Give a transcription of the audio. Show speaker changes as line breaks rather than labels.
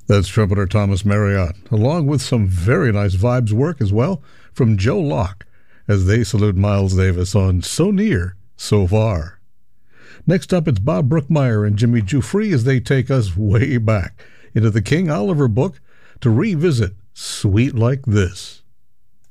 That's trumpeter Thomas Marriott, along with some very nice vibes work as well from Joe Locke as they salute Miles Davis on So Near, So Far. Next up, it's Bob Brookmeyer and Jimmy Giuffre as they take us way back into the King Oliver book to revisit Sweet Like This.